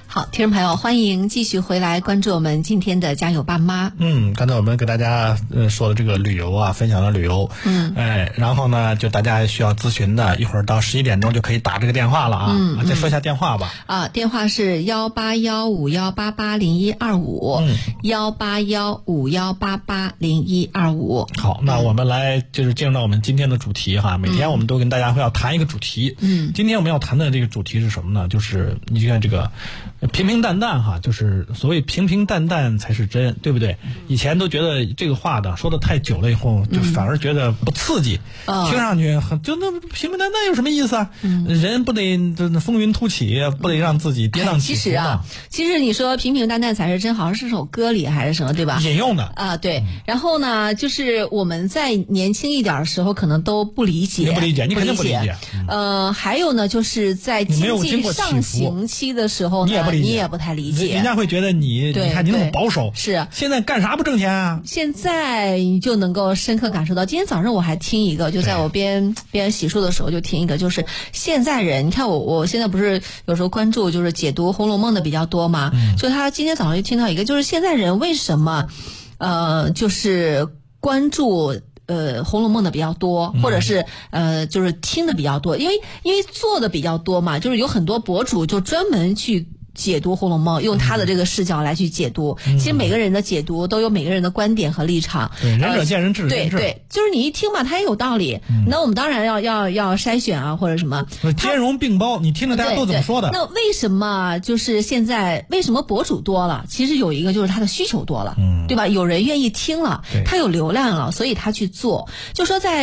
好，听众朋友，欢迎继续回来关注我们今天的家有爸妈。 刚才我们给大家说的这个旅游啊，分享了旅游。然后呢，就大家需要咨询的，一会儿到11点钟就可以打这个电话了啊。再说一下电话吧。 电话是18151880125，18151880125。 好，那我们来就是进入到我们今天的主题哈。每天我们都跟大家要谈一个主题。今天我们要谈的这个主题是什么呢？就是你看这个平平淡淡哈，就是所谓平平淡淡才是真，对不对？以前都觉得这个话的说的太久了以后，就反而觉得不刺激，听上去就那平平淡淡有什么意思啊？人不得风云突起，不得让自己跌宕起伏嘛。 其实你说平平淡淡才是真，好像是首歌里还是什么，对吧？ 引用的啊，对。然后呢，就是我们在年轻一点的时候，可能都不理解， 你肯定不理解。 还有呢，就是在经济上行期的时候呢，你也不太理解， 人家会觉得你看你那么保守， 是现在干啥不挣钱啊？ 现在你就能够深刻感受到。今天早上我还听一个，就在我边洗漱的时候就听一个，就是现在人，你看我现在不是有时候关注就是解读《红楼梦》的比较多嘛，就他今天早上就听到一个，就是现在人为什么就是关注《红楼梦》的比较多，或者是就是听的比较多，因为做的比较多嘛，就是有很多博主就专门去解读《红楼梦》，用他的这个视角来去解读。其实每个人的解读都有每个人的观点和立场。 对，仁者见仁，智者见智。 对，就是你一听嘛，它也有道理。那我们当然要筛选啊，或者什么。 兼容并包，你听着大家都怎么说的？ 那为什么就是现在为什么博主多了？其实有一个就是他的需求多了，对吧？有人愿意听了，他有流量了，所以他去做。就说在